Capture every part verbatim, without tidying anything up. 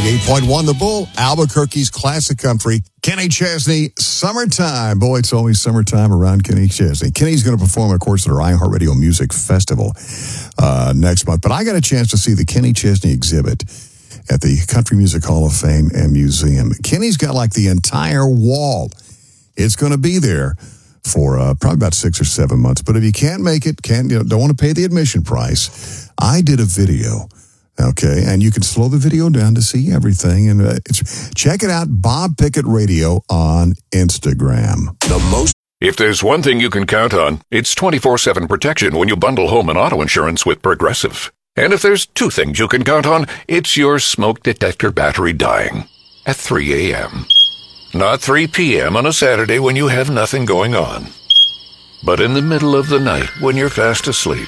ninety-eight point one The Bull, Albuquerque's classic country. Kenny Chesney, Summertime. Boy, it's always summertime around Kenny Chesney. Kenny's going to perform, of course, at our iHeartRadio Music Festival uh, next month. But I got a chance to see the Kenny Chesney exhibit at the Country Music Hall of Fame and Museum. Kenny's got like the entire wall. It's going to be there for uh, probably about six or seven months. But if you can't make it, can't you know, don't want to pay the admission price, I did a video. Okay, and you can slow the video down to see everything. And uh, it's, check it out, Bob Pickett Radio on Instagram. The most. If there's one thing you can count on, it's twenty-four seven protection when you bundle home and auto insurance with Progressive. And if there's two things you can count on, it's your smoke detector battery dying at three a.m. Not three p.m. on a Saturday when you have nothing going on, but in the middle of the night when you're fast asleep.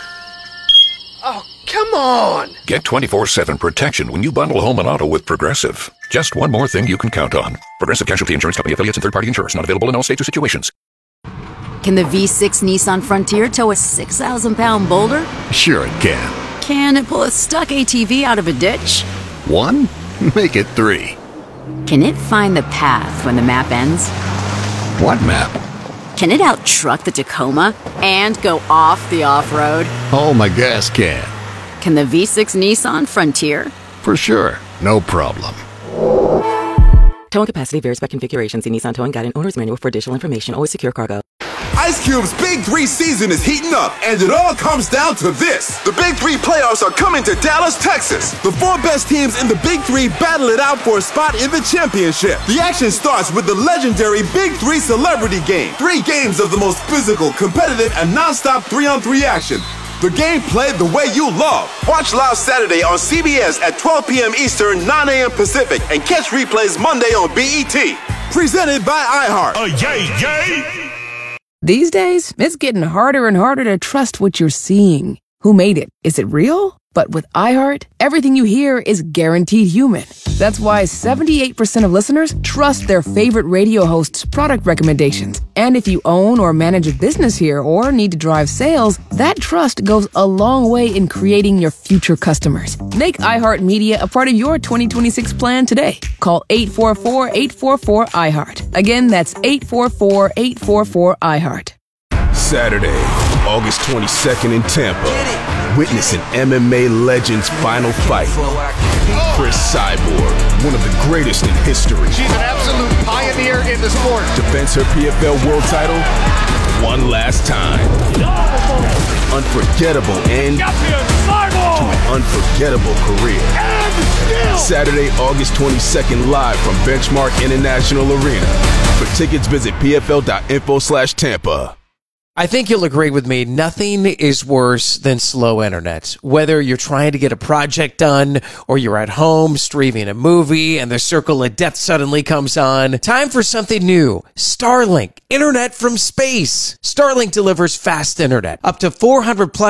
Oh, come on! Get twenty-four seven protection when you bundle home and auto with Progressive. Just one more thing you can count on. Progressive Casualty Insurance Company affiliates and third-party insurers. Not available in all states or situations. Can the V six Nissan Frontier tow a six thousand pound boulder? Sure it can. Can it pull a stuck A T V out of a ditch? One? Make it three. Can it find the path when the map ends? What map? Can it out-truck the Tacoma and go off the off-road? Oh, my gas can. Can the V six Nissan Frontier? For sure. No problem. Towing capacity varies by configuration. See Nissan Towing Guide and Owner's Manual for additional information. Always secure cargo. Ice Cube's Big Three season is heating up, and it all comes down to this. The Big Three playoffs are coming to Dallas, Texas. The four best teams in the Big Three battle it out for a spot in the championship. The action starts with the legendary Big Three Celebrity Game. Three games of the most physical, competitive, and non-stop three-on-three action. The game played the way you love. Watch live Saturday on C B S at twelve p.m. Eastern, nine a.m. Pacific, and catch replays Monday on B E T. Presented by iHeart. Uh, yay, yay! These days, it's getting harder and harder to trust what you're seeing. Who made it? Is it real? But with iHeart, everything you hear is guaranteed human. That's why seventy-eight percent of listeners trust their favorite radio host's product recommendations. And if you own or manage a business here or need to drive sales, that trust goes a long way in creating your future customers. Make iHeartMedia a part of your twenty twenty-six plan today. Call eight four four, eight four four, iHeart. Again, that's eight four four, eight four four, iHeart. Saturday, August twenty-second in Tampa. Witness an M M A legend's final fight. Chris Cyborg, one of the greatest in history. She's an absolute pioneer in the sport. Defends her P F L world title one last time. Unforgettable end to an unforgettable career. Saturday, August twenty-second, live from Benchmark International Arena. For tickets, visit pfl.info slash Tampa. I think you'll agree with me, nothing is worse than slow internet. Whether you're trying to get a project done or you're at home streaming a movie and the circle of death suddenly comes on, time for something new. Starlink, internet from space. Starlink delivers fast internet, up to four hundred plus